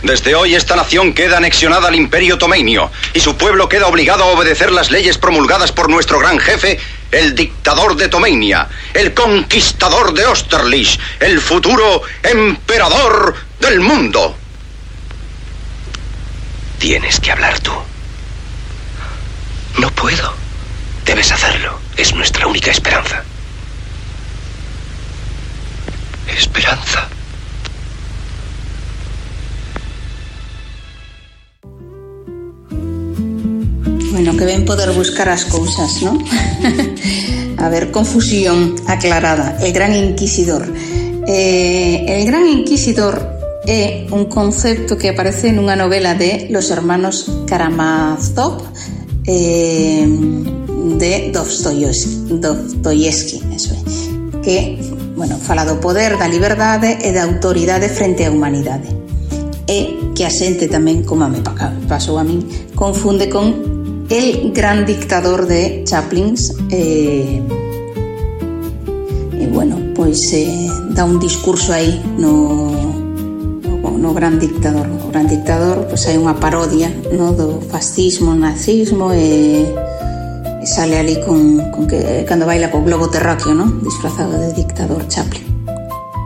Desde hoy esta nación queda anexionada al Imperio Tomeinio y su pueblo queda obligado a obedecer las leyes promulgadas por nuestro gran jefe, el dictador de Tomeinia, el conquistador de Austerlitz, el futuro emperador del mundo. Tienes que hablar tú. No puedo. Debes hacerlo. Es nuestra única esperanza. Esperanza. Bueno, que ben poder buscar as cousas, ¿no? A ver, confusión aclarada. El Gran Inquisidor. El Gran Inquisidor é un concepto que aparece nunha novela de los hermanos Karamazov de Dostoyevsky, eso é, que, bueno, fala do poder, da liberdade e da autoridade frente á humanidade. E que a xente tamén, como me pasou a min, confunde con El Gran Dictador de Chaplin, bueno, pois dá un discurso aí no Gran Dictador. O Gran Dictador, pois hai unha parodia, no, do fascismo, nazismo e sale ali con que cando baila co globo terráqueo, no, disfrazado de dictador Chaplin.